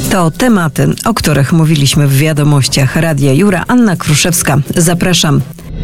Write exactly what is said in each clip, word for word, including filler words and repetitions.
To tematy, o których mówiliśmy w wiadomościach Radia Jura. Anna Kruszewska. Zapraszam.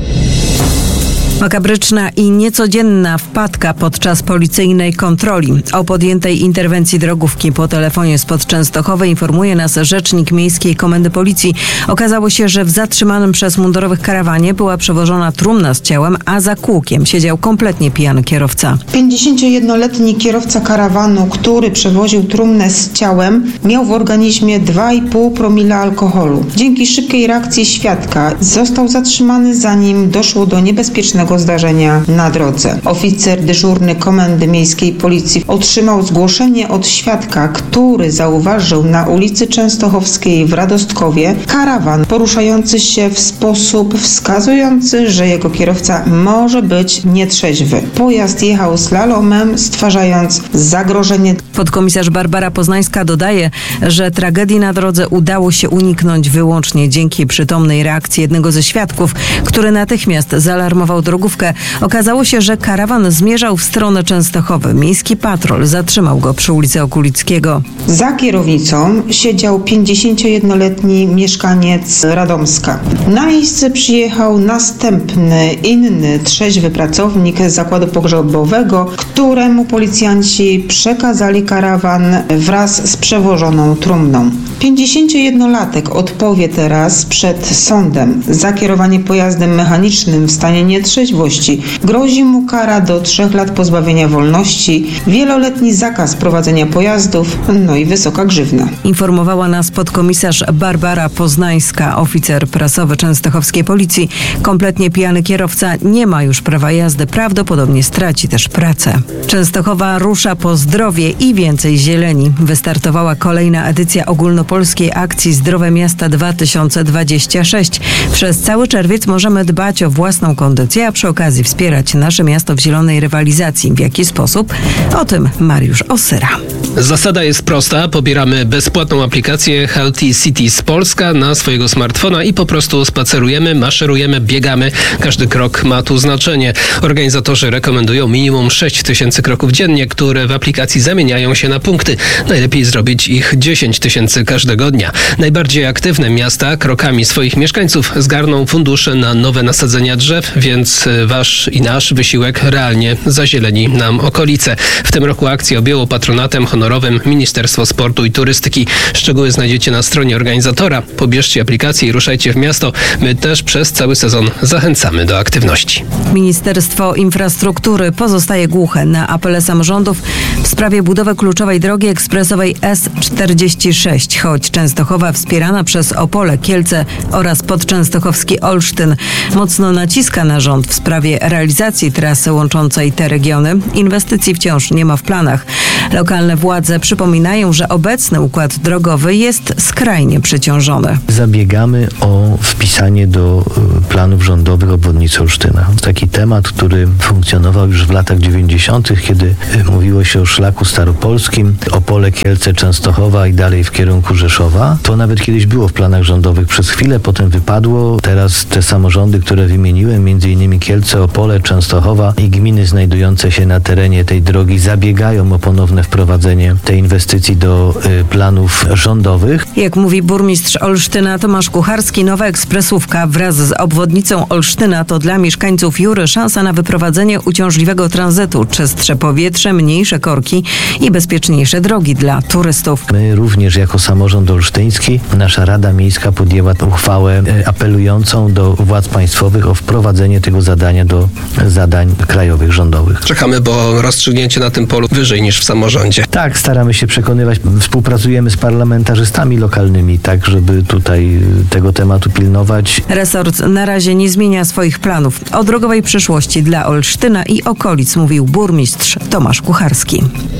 Makabryczna i niecodzienna wpadka podczas policyjnej kontroli. O podjętej interwencji drogówki po telefonie spod Częstochowy informuje nas rzecznik Miejskiej Komendy Policji. Okazało się, że w zatrzymanym przez mundurowych karawanie była przewożona trumna z ciałem, a za kółkiem siedział kompletnie pijany kierowca. pięćdziesięciojednoletni kierowca karawanu, który przewoził trumnę z ciałem, miał w organizmie dwa i pół promila alkoholu. Dzięki szybkiej reakcji świadka został zatrzymany, zanim doszło do niebezpiecznego zdarzenia na drodze. Oficer dyżurny Komendy Miejskiej Policji otrzymał zgłoszenie od świadka, który zauważył na ulicy Częstochowskiej w Radostkowie karawan poruszający się w sposób wskazujący, że jego kierowca może być nietrzeźwy. Pojazd jechał slalomem, stwarzając zagrożenie. Podkomisarz Barbara Poznańska dodaje, że tragedii na drodze udało się uniknąć wyłącznie dzięki przytomnej reakcji jednego ze świadków, który natychmiast zaalarmował drogówkę. Okazało się, że karawan zmierzał w stronę Częstochowy. Miejski patrol zatrzymał go przy ulicy Okulickiego. Za kierownicą siedział pięćdziesięciojednoletni mieszkaniec Radomska. Na miejsce przyjechał następny, inny trzeźwy pracownik zakładu pogrzebowego, któremu policjanci przekazali karawan wraz z przewożoną trumną. pięćdziesięciojednolatek odpowie teraz przed sądem za kierowanie pojazdem mechanicznym w stanie nietrzeźwości. Grozi mu kara do trzech lat pozbawienia wolności, wieloletni zakaz prowadzenia pojazdów, no i wysoka grzywna. Informowała nas podkomisarz Barbara Poznańska, oficer prasowy Częstochowskiej Policji. Kompletnie pijany kierowca nie ma już prawa jazdy, prawdopodobnie straci też pracę. Częstochowa rusza po zdrowie i więcej zieleni. Wystartowała kolejna edycja ogólnopolskiej akcji Zdrowe Miasta dwa tysiące dwadzieścia sześć. Przez cały czerwiec możemy dbać o własną kondycję, a przy okazji wspierać nasze miasto w zielonej rywalizacji. W jaki sposób? O tym Mariusz Osyra. Zasada jest prosta. Pobieramy bezpłatną aplikację Healthy Cities Polska na swojego smartfona i po prostu spacerujemy, maszerujemy, biegamy. Każdy krok ma tu znaczenie. Organizatorzy rekomendują minimum sześć tysięcy kroków dziennie, które w aplikacji zamieniają się na punkty. Najlepiej zrobić ich dziesięć tysięcy każdego dnia. Najbardziej aktywne miasta krokami swoich mieszkańców zgarną fundusze na nowe nasadzenia drzew, więc wasz i nasz wysiłek realnie zazieleni nam okolice. W tym roku akcję objęło patronatem honorowym Ministerstwo Sportu i Turystyki. Szczegóły znajdziecie na stronie organizatora. Pobierzcie aplikację i ruszajcie w miasto. My też przez cały sezon zachęcamy do aktywności. Ministerstwo Infrastruktury pozostaje głuche na apele samorządów w sprawie budowy kluczowej drogi ekspresowej S czterdzieści sześć, choć Częstochowa wspierana przez Opole, Kielce oraz podczęstochowski Olsztyn mocno naciska na rząd w sprawie realizacji trasy łączącej te regiony. Inwestycji wciąż nie ma w planach. Lokalne władze przypominają, że obecny układ drogowy jest skrajnie przeciążony. Zabiegamy o wpisanie do planów rządowych obwodnicy Olsztyna. Taki temat, który funkcjonował już w latach dziewięćdziesiątych, kiedy mówiło się o szlaku staropolskim, Opole, Kielce, Częstochowa i dalej w kierunku Rzeszowa. To nawet kiedyś było w planach rządowych przez chwilę, potem wypadło. Teraz te samorządy, które wymieniłem, między innymi Kielce, Opole, Częstochowa i gminy znajdujące się na terenie tej drogi zabiegają o ponowne wprowadzenie tej inwestycji do y, planów rządowych. Jak mówi burmistrz Olsztyna Tomasz Kucharski, nowa ekspresówka wraz z obwodnicą Olsztyna to dla mieszkańców Jury szansa na wyprowadzenie uciążliwego tranzytu, czystsze powietrze, mniejsze korki i bezpieczniejsze drogi dla turystów. My również jako samorząd olsztyński, nasza Rada Miejska podjęła uchwałę y, apelującą do władz państwowych o wprowadzenie tego zadania do zadań krajowych, rządowych. Czekamy, bo rozstrzygnięcie na tym polu wyżej niż w samorządzie. Tak, staramy się przekonywać, współpracujemy z parlamentarzystami lokalnymi, tak żeby tutaj tego tematu pilnować. Resort na razie nie zmienia swoich planów. O drogowej przyszłości dla Olsztyna i okolic mówił burmistrz Tomasz Kucharski.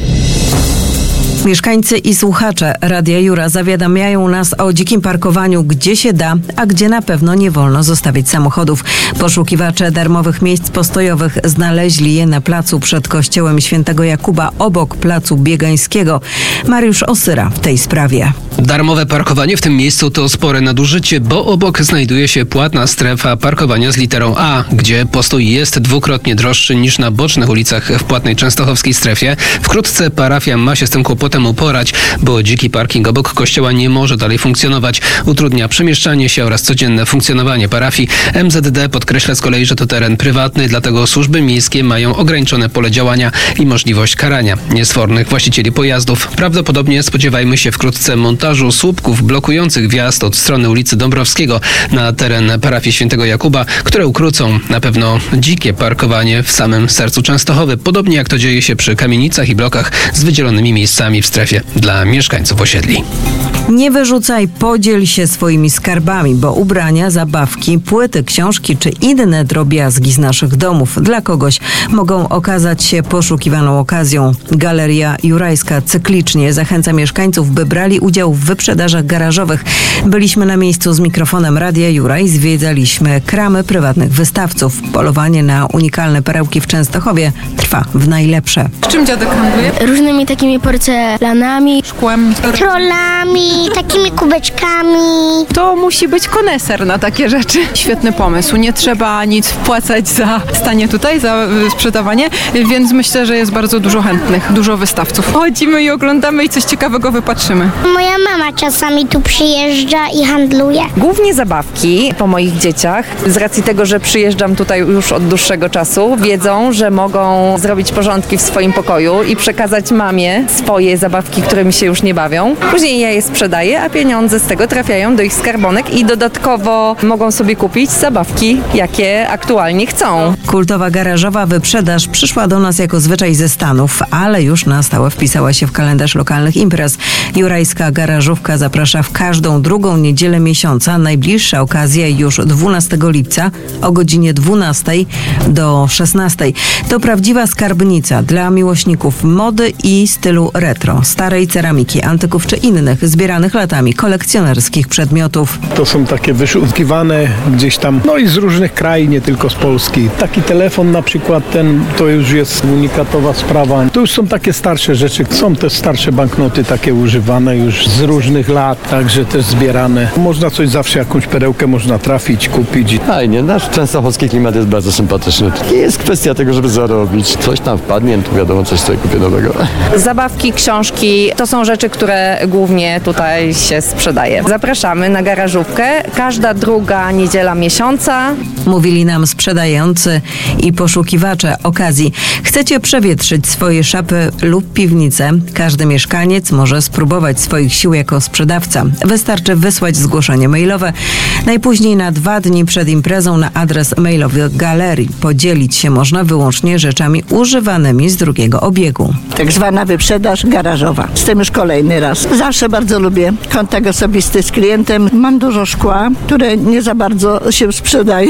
Mieszkańcy i słuchacze Radia Jura zawiadamiają nas o dzikim parkowaniu, gdzie się da, a gdzie na pewno nie wolno zostawić samochodów. Poszukiwacze darmowych miejsc postojowych znaleźli je na placu przed kościołem Świętego Jakuba obok placu Biegańskiego. Mariusz Osyra w tej sprawie. Darmowe parkowanie w tym miejscu to spore nadużycie, bo obok znajduje się płatna strefa parkowania z literą A, gdzie postój jest dwukrotnie droższy niż na bocznych ulicach w płatnej częstochowskiej strefie. Wkrótce parafia ma się z tym kłopotem temu porać, bo dziki parking obok kościoła nie może dalej funkcjonować. Utrudnia przemieszczanie się oraz codzienne funkcjonowanie parafii. M Z D podkreśla z kolei, że to teren prywatny, dlatego służby miejskie mają ograniczone pole działania i możliwość karania niesfornych właścicieli pojazdów. Prawdopodobnie spodziewajmy się wkrótce montażu słupków blokujących wjazd od strony ulicy Dąbrowskiego na teren parafii Świętego Jakuba, które ukrócą na pewno dzikie parkowanie w samym sercu Częstochowy, podobnie jak to dzieje się przy kamienicach i blokach z wydzielonymi miejscami w strefie dla mieszkańców osiedli. Nie wyrzucaj, podziel się swoimi skarbami, bo ubrania, zabawki, płyty, książki czy inne drobiazgi z naszych domów dla kogoś mogą okazać się poszukiwaną okazją. Galeria Jurajska cyklicznie zachęca mieszkańców, by brali udział w wyprzedażach garażowych. Byliśmy na miejscu z mikrofonem Radia Juraj, zwiedzaliśmy kramy prywatnych wystawców. Polowanie na unikalne perełki w Częstochowie trwa w najlepsze. Czym dziadek handluje? Różnymi takimi porcelanami, Szkłem. trollami, takimi kubeczkami. To musi być koneser na takie rzeczy. Świetny pomysł. Nie trzeba nic wpłacać za stanie tutaj, za sprzedawanie, więc myślę, że jest bardzo dużo chętnych, dużo wystawców. Chodzimy i oglądamy i coś ciekawego wypatrzymy. Moja mama czasami tu przyjeżdża i handluje. Głównie zabawki po moich dzieciach. Z racji tego, że przyjeżdżam tutaj już od dłuższego czasu, wiedzą, że mogą zrobić porządki w swoim pokoju i przekazać mamie swoje zabawki, którymi się już nie bawią. Później ja je sprzedaję, a pieniądze z tego trafiają do ich skarbonek i dodatkowo mogą sobie kupić zabawki, jakie aktualnie chcą. Kultowa garażowa wyprzedaż przyszła do nas jako zwyczaj ze Stanów, ale już na stałe wpisała się w kalendarz lokalnych imprez. Jurajska garażówka zaprasza w każdą drugą niedzielę miesiąca. Najbliższa okazja już dwunastego lipca o godzinie dwunastej do szesnastej. To prawdziwa skarbnica dla miłośników mody i stylu retro, starej ceramiki, antyków czy innych zbieranych latami kolekcjonerskich przedmiotów. To są takie wyszukiwane gdzieś tam, no i z różnych krajów, nie tylko z Polski. Taki telefon na przykład, ten to już jest unikatowa sprawa. To już są takie starsze rzeczy. Są też starsze banknoty takie używane już z różnych lat, także też zbierane. Można coś zawsze, jakąś perełkę można trafić, kupić. Fajnie, nasz częstochowski klimat jest bardzo sympatyczny. Jest kwestia tego, żeby zarobić. Coś tam wpadnie, to wiadomo, coś sobie kupię nowego. Zabawki, książki to są rzeczy, które głównie tutaj się sprzedaje. Zapraszamy na garażówkę. Każda druga niedziela miesiąca. Mówili nam sprzedający i poszukiwacze okazji. Chcecie przewietrzyć swoje szafy lub piwnice? Każdy mieszkaniec może spróbować swoich sił jako sprzedawca. Wystarczy wysłać zgłoszenie mailowe najpóźniej na dwa dni przed imprezą na adres mailowy galerii. Podzielić się można wyłącznie rzeczami używanymi z drugiego obiegu. Tak zwana wyprzedaż garażowa. Jestem już kolejny raz. Zawsze bardzo lubię kontakt osobisty z klientem. Mam dużo szkła, które nie za bardzo się sprzedaje.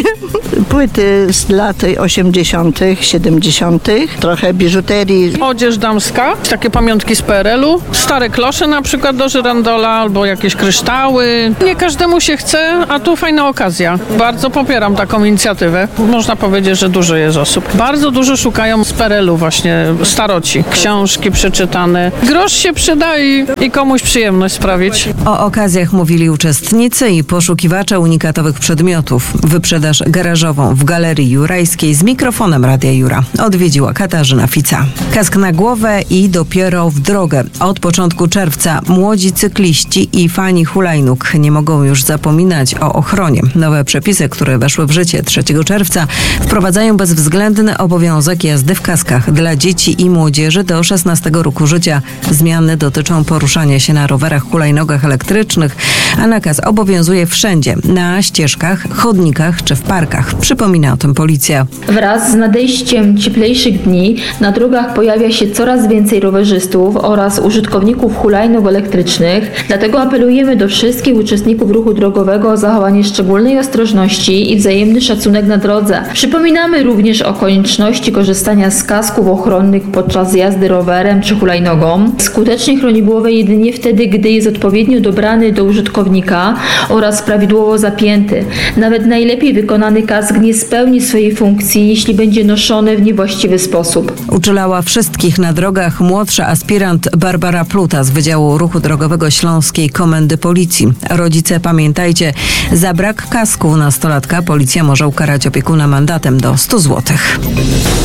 Płyty z lat osiemdziesiątych, siedemdziesiątych, trochę biżuterii. Odzież damska, takie pamiątki z P R L u, stare klosze na przykład do żyrandola albo jakieś kryształy. Nie każdemu się chce, a tu fajna okazja. Bardzo popieram taką inicjatywę. Można powiedzieć, że dużo jest osób. Bardzo dużo szukają z P R L u właśnie staroci. Książki przeczytane. Grosz się przyda i, i komuś przyjemność sprawić. O okazjach mówili uczestnicy i poszukiwacze unikatowych przedmiotów. Wyprzedaż garażową w Galerii Jurajskiej z mikrofonem Radia Jura odwiedziła Katarzyna Fica. Kask na głowę i dopiero w drogę. Od początku czerwca młodzi cykliści i fani hulajnóg nie mogą już zapominać o ochronie. Nowe przepisy, które weszły w życie trzeciego czerwca, wprowadzają bezwzględny obowiązek jazdy w kaskach dla dzieci i młodzieży do szesnastego roku życia. Zmiany dotyczą poruszania się na rowerach, hulajnogach elektrycznych, a nakaz obowiązuje wszędzie, na ścieżkach, chodnikach czy w parkach. Przypomina o tym policja. Wraz z nadejściem cieplejszych dni na drogach pojawia się coraz więcej rowerzystów oraz użytkowników hulajnóg elektrycznych. Dlatego apelujemy do wszystkich uczestników ruchu drogowego o zachowanie szczególnej ostrożności i wzajemny szacunek na drodze. Przypominamy również o konieczności korzystania z kasków ochronnych podczas jazdy rowerem czy hulajnogą. Skutecznie chroni głowę jedynie wtedy, gdy jest odpowiednio dobrany do użytkownika oraz prawidłowo zapięty. Nawet najlepiej wykonany kask nie spełni swojej funkcji, jeśli będzie noszony w niewłaściwy sposób. Uczulała wszystkich na drogach młodsza aspirant Barbara Pluta z Wydziału Ruchu Drogowego Śląskiej Komendy Policji. Rodzice, pamiętajcie, za brak kasku nastolatka policja może ukarać opiekuna mandatem do stu złotych.